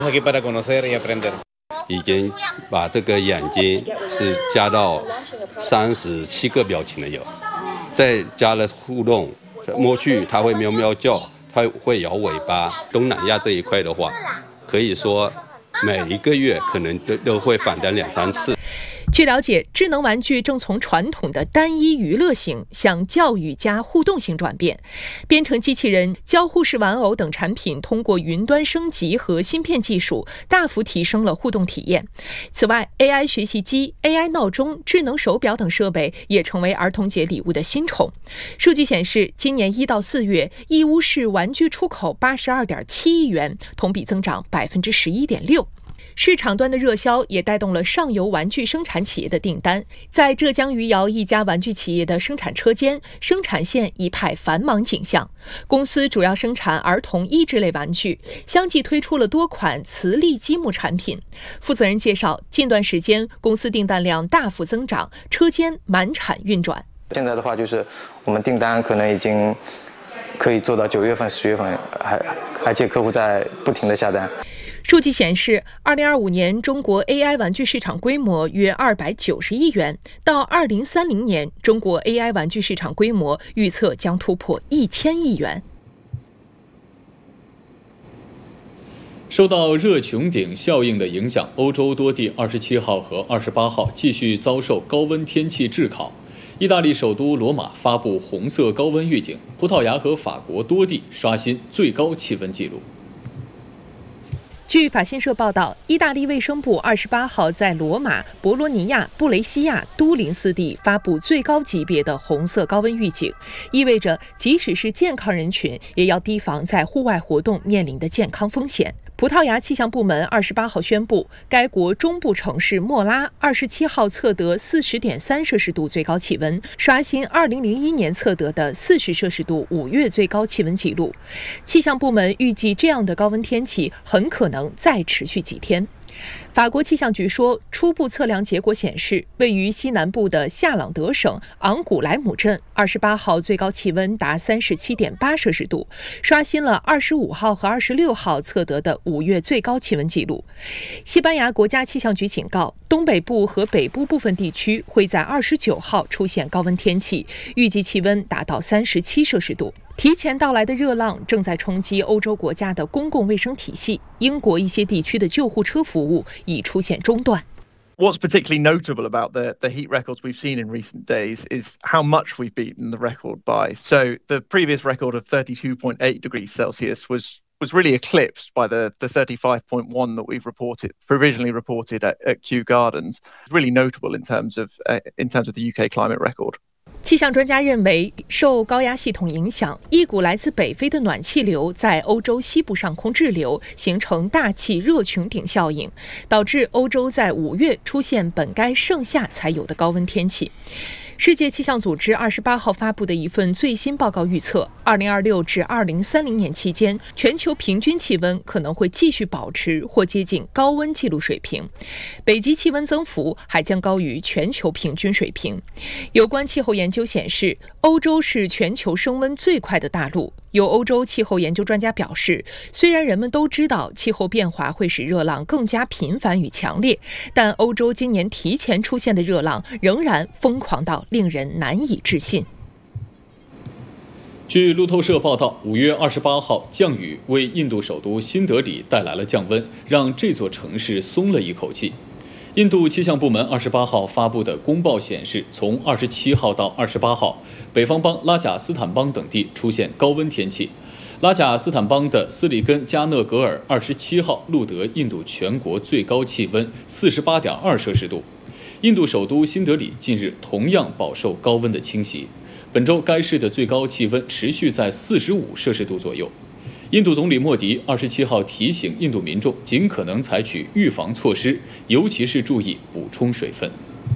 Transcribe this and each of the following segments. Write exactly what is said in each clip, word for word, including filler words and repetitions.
已经把这个眼睛是加到三十七个表情了有，再加了互动，摸去它会喵喵叫，它会摇尾巴。东南亚这一块的话，可以说每一个月可能都都会返单两三次。 据了解，智能玩具正从传统的单一娱乐型向教育加互动型转变。编程机器人、交互式玩偶等产品通过云端升级和芯片技术，大幅提升了互动体验。此外 ，A I 学习机、A I 闹钟、智能手表等设备也成为儿童节礼物的新宠。数据显示，今年一到四月，义乌市玩具出口八十二点七亿元，同比增长百分之十一点六。市场端的热销也带动了上游玩具生产企业的订单。在浙江余姚一家玩具企业的生产车间，生产线一派繁忙景象。公司主要生产儿童益智类玩具，相继推出了多款磁力积木产品。负责人介绍，近段时间公司订单量大幅增长，车间满产运转。 现在的话，就是我们订单可能已经可以做到九月份、十月份，还而且客户在不停的下单。 数据显示，二零二五年中国 A I 玩具市场规模约二百九十亿元，到二零三零年，中国 A I 玩具市场规模预测将突破一千亿元。 受到热穹顶效应的影响，欧洲多地二十七号和二十八号继续遭受高温天气炙烤。意大利首都罗马发布红色高温预警，葡萄牙和法国多地刷新最高气温纪录。 据法新社报道，意大利卫生部二十八号在罗马、博罗尼亚、布雷西亚、都灵四地发布最高级别的红色高温预警，意味着即使是健康人群，也要提防在户外活动面临的健康风险。葡萄牙气象部门二十八号宣布，该国中部城市莫拉二十七号测得四十点三摄氏度最高气温，刷新二零零一年测得的四十摄氏度五月最高气温纪录。气象部门预计，这样的高温天气很可能再持续几天。法国气象局说，初步测量结果显示，位于西南部的夏朗德省昂古莱姆镇二十八号最高气温达三十七点八摄氏度，刷新了二十五号和二十六号测得的五月最高气温纪录。西班牙国家气象局警告，东北部和北部部分地区会在二十九号出现高温天气，预计气温达到三十七摄氏度。提前到来的热浪正在冲击欧洲国家的公共卫生体系，英国一些地区的救护车服务已出现中断。 What's particularly notable about the, the heat records we've seen in recent days is how much we've beaten the record by. So the previous record of thirty-two point eight degrees Celsius was was really eclipsed by the, the thirty-five point one that we've reported, provisionally reported at, at Kew Gardens. It's really notable in terms of uh, in terms of the U K climate record. 气象专家认为，受高压系统影响，一股来自北非的暖气流在欧洲西部上空滞留，形成大气热穹顶效应，导致欧洲在五月出现本该盛夏才有的高温天气。世界气象组织二十八号发布的一份最新报告预测，二零二六至二零三零年期间，全球平均气温可能会继续保持或接近高温记录水平，北极气温增幅还将高于全球平均水平。有关气候研究显示，欧洲是全球升温最快的大陆。有欧洲气候研究专家表示，虽然人们都知道气候变化会使热浪更加频繁与强烈，但欧洲今年提前出现的热浪仍然疯狂到令人难以置信。 据路透社报道，五月二十八号降雨为印度首都新德里带来了降温，让这座城市松了一口气。印度气象部门二十八号发布的公报显示，从二十七号到二十八号，北方邦、拉贾斯坦邦等地出现高温天气。拉贾斯坦邦的斯里根加讷格尔二十七号录得印度全国最高气温四十八点二摄氏度。印度首都新德里近日同样饱受高温的侵袭，本周该市的最高气温持续在四十五摄氏度左右。印度总理莫迪二十七号提醒印度民众尽可能采取预防措施，尤其是注意补充水分。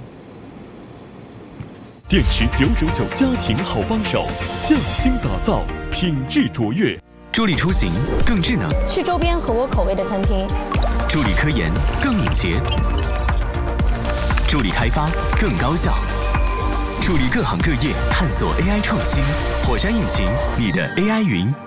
电池九九九家庭好帮手，匠心打造，品质卓越， 助力出行更智能， 去周边合我口味的餐厅， 助力科研更敏捷，助力开发更高效，助力各行各业探索 A I 创新。火山引擎，你的 A I 云。